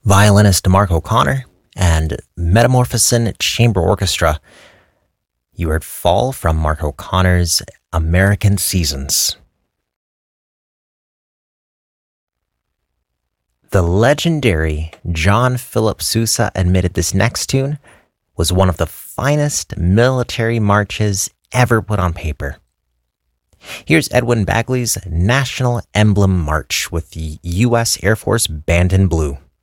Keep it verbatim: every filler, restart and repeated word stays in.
violinist Mark O'Connor, and Metamorphosin Chamber Orchestra. You heard Fall from Mark O'Connor's American Seasons. The legendary John Philip Sousa admitted this next tune was one of the finest military marches ever put on paper. Here's Edwin Bagley's National Emblem March with the U S Air Force Band in Blue.